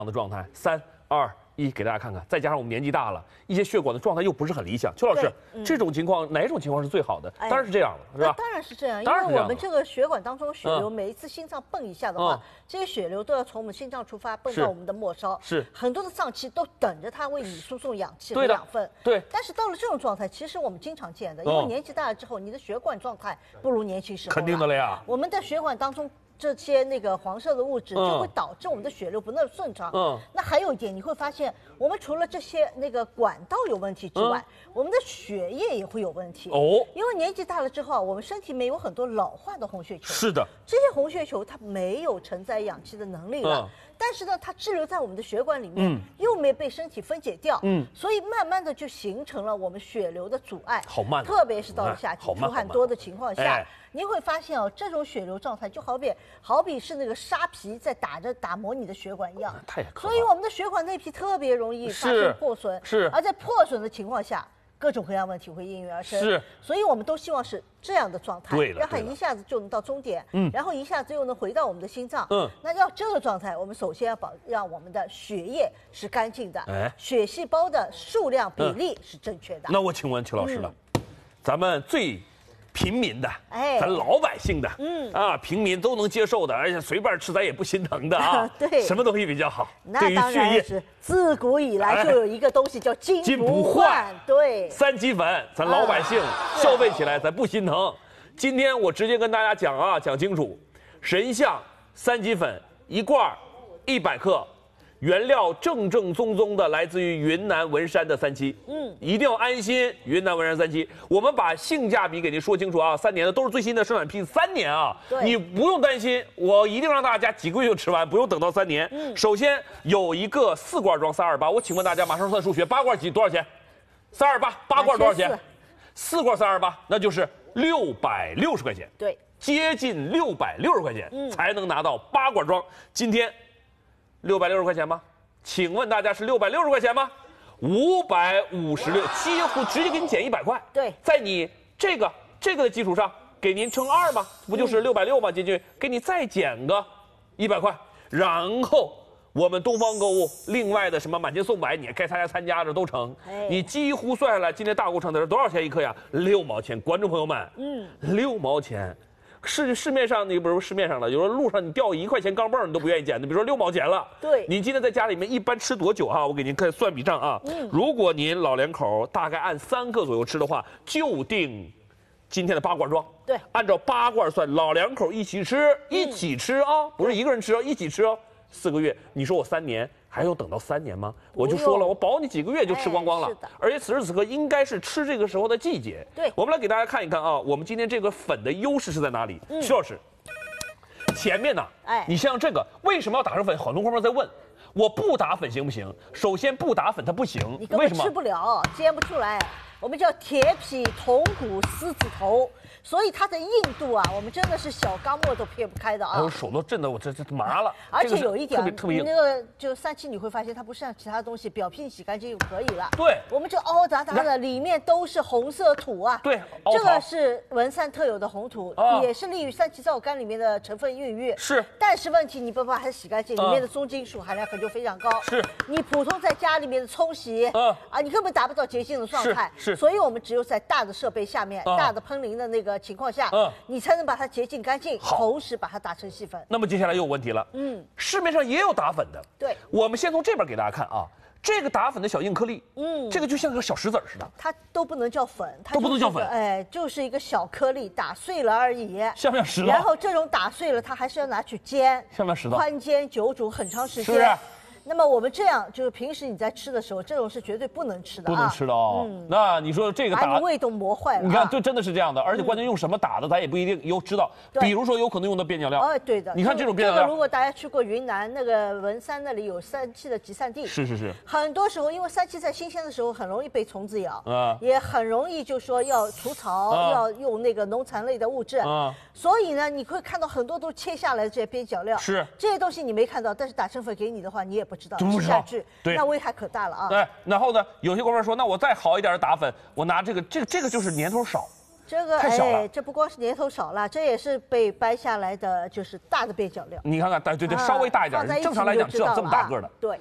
的状态，3、2、1，给大家看看。再加上我们年纪大了，一些血管的状态又不是很理想。邱老师，这种情况哪种情况是最好的？当然是这样了，是吧？ 当然是这样，因为我们这个血管当中血流，每一次心脏蹦一下的话，这些血流都要从我们心脏出发，蹦到我们的末梢。 是很多的脏器都等着它为你输送氧气和养分。 对。 但是到了这种状态，其实我们经常见的，因为年纪大了之后，你的血管状态不如年轻时候。 肯定的了呀。 我们的血管当中。这些那个黄色的物质就会导致我们的血流不那么顺畅。那还有一点，你会发现，我们除了这些那个管道有问题之外，我们的血液也会有问题。因为年纪大了之后，我们身体里面有很多老化的红血球。 是的。 这些红血球它没有承载氧气的能力了。但是呢，它滞留在我们的血管里面，又没被身体分解掉，所以慢慢的就形成了我们血流的阻碍。 好慢。 特别是到了夏季出汗多的情况下，您会发现哦，这种血流状态就好比是那个沙皮在打磨你的血管一样。 太可怕了。 所以我们的血管内皮特别容易发生破损，而在破损的情况下，各种各样问题会应运而生。所以我们都希望是这样的状态，让它一下子就能到终点，然后一下子又能回到我们的心脏。那要这个状态，我们首先要让我们的血液是干净的，血细胞的数量比例是正确的。 那我请问邱老师了，咱们最平民的，咱老百姓的，平民都能接受的，而且随便吃咱也不心疼的啊。 对， 什么东西比较好？ 那当然是自古以来就有一个东西叫金不换。对 ，3鸡粉，咱老百姓消费起来咱不心疼。今天我直接跟大家讲啊，讲清楚，神象3鸡粉1罐，100克。原料正宗的来自于云南文山的3七，一定要安心。云南文山3七，我们把性价比给您说清楚啊，3年的都是最新的生产批，3年啊，你不用担心，我一定让大家几个月就吃完，不用等到3年。首先有一个4罐装328，我请问大家马上算数学，8罐多少钱？328，8罐多少钱？4罐328，那就是660块钱， 对， 接近660块钱才能拿到8罐装。今天。660块钱吗？请问大家是660块钱吗？556，几乎直接给你减100块。 对， 在你这个的基础上，给您乘2吗？不就是660吗？进去给你再减个100块，然后我们东方购物另外的什么满千送百，你也该参加这都成。你几乎算下来，今天大锅称的是多少钱1克呀？6毛钱，观众朋友们，6毛钱。市面上，你比如市面上的，有时候路上你掉1块钱钢镚你都不愿意捡的，比如说6毛钱了。 对， 你今天在家里面一般吃多久哈？我给您看算笔账啊。如果您老两口大概按3克左右吃的话，就定今天的8罐装。 对， 按照8罐算，老两口一起吃，啊，不是一个人吃哦，一起吃哦。4个月，你说我3年还用等到3年吗？我就说了，我保你几个月就吃光光了。 是的， 而且此时此刻应该是吃这个时候的季节。 对， 我们来给大家看一看啊，我们今天这个粉的优势是在哪里？徐老师，前面呢，你像这个为什么要打成粉？很多朋友在问，我不打粉行不行？首先不打粉它不行， 你根本吃不了，煎不出来。我们叫铁皮铜骨狮子头，所以它的硬度啊，我们真的是小钢镚都撇不开的啊！ 还有手都震得我这麻了。 而且有一点， 特别硬。 那个就3七你会发现它不像其他东西，表皮洗干净就可以了。 对， 我们这凹达的里面都是红色土啊。 对， 这个是文山特有的红土，也是利于3七皂苷里面的成分孕育。 是， 但是问题你不把它洗干净，里面的重金属含量可就非常高。 是， 你普通在家里面的冲洗，你根本达不到洁净的状态。 是， 所以我们只有在大的设备下面、大的喷淋的那个情况下，你才能把它洁净干净，同时把它打成细粉。 那么接下来又有问题了，市面上也有打粉的， 对， 我们先从这边给大家看啊，这个打粉的小硬颗粒，这个就像个小石子似的， 它都不能叫粉， 都不能叫粉， 就是一个小颗粒打碎了而已， 像不像石头？ 然后这种打碎了，它还是要拿去煎， 像不像石头？ 宽煎久煮很长时间， 是不是？ 那么我们这样，就是平时你在吃的时候，这种是绝对不能吃的， 不能吃的哦。那你说这个把你胃都磨坏了。 你看，就真的是这样的，而且关键用什么打的，咱也不一定有知道。比如说，有可能用的边角料。 对的。 你看这种边角料， 如果大家去过云南那个文山那里有3七的集散地， 是。 很多时候，因为3七在新鲜的时候很容易被虫子咬，也很容易就说要除草，要用那个农残类的物质，所以呢，你会看到很多都切下来的这些边角料， 是这些东西你没看到，但是打成粉给你的话，你也不知道。 对， 那危害可大了啊！ 对，然后呢，有些哥们说，那我再好一点的打粉，我拿这个就是年头少， 这个太小了。 这不光是年头少了，这也是被掰下来的，就是大的边角料。 你看看，对，稍微大一点，正常来讲只有这么大个的。 对。